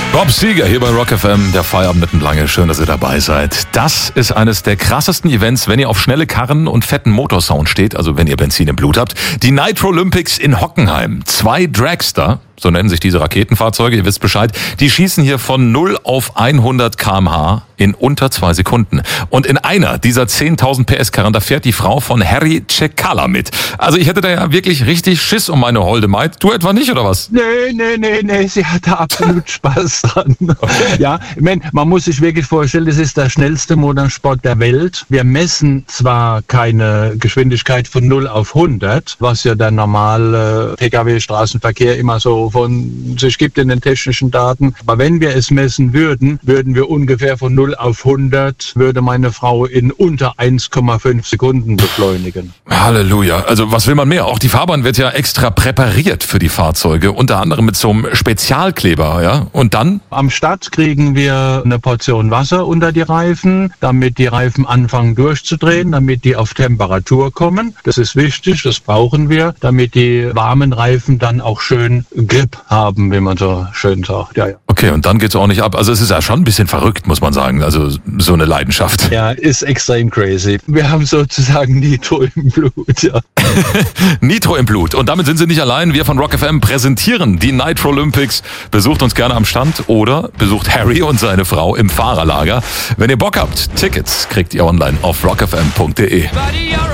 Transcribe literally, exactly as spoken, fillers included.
Bob Seger hier bei Rock F M, der Feierabend mitten lange. Schön, dass ihr dabei seid. Das ist eines der krassesten Events, wenn ihr auf schnelle Karren und fetten Motorsound steht, also wenn ihr Benzin im Blut habt. Die Nitro Olympics in Hockenheim. Zwei Dragster, so nennen sich diese Raketenfahrzeuge, ihr wisst Bescheid, die schießen hier von null auf hundert Kilometer pro Stunde in unter zwei Sekunden. Und in einer dieser zehntausend P S Karren, da fährt die Frau von Harry Cekala mit. Also ich hätte da ja wirklich richtig Schiss um meine holde Maid. Du etwa nicht, oder was? Nee, nee, nee, nee, sie hatte absolut Spaß dran. Okay. Ja, ich meine, man muss sich wirklich vorstellen, das ist der schnellste Motorsport der Welt. Wir messen zwar keine Geschwindigkeit von null auf hundert, was ja der normale Pkw-Straßenverkehr immer so von sich gibt in den technischen Daten. Aber wenn wir es messen würden, würden wir ungefähr von null auf hundert, würde meine Frau in unter eins Komma fünf Sekunden beschleunigen. Halleluja. Also was will man mehr? Auch die Fahrbahn wird ja extra präpariert für die Fahrzeuge, unter anderem mit so einem Spezialkleber, ja? Und dann? Am Start kriegen wir eine Portion Wasser unter die Reifen, damit die Reifen anfangen durchzudrehen, damit die auf Temperatur kommen. Das ist wichtig, das brauchen wir, damit die warmen Reifen dann auch schön Grip haben, wie man so schön sagt. Ja, ja. Okay, und dann geht's auch nicht ab. Also es ist ja schon ein bisschen verrückt, muss man sagen. Also so eine Leidenschaft. Ja, ist extrem crazy. Wir haben sozusagen Nitro im Blut, ja. Nitro im Blut. Und damit sind Sie nicht allein. Wir von Rock F M präsentieren die Nitro Olympics. Besucht uns gerne am Stand oder besucht Harry und seine Frau im Fahrerlager. Wenn ihr Bock habt, Tickets kriegt ihr online auf rock f m punkt d e.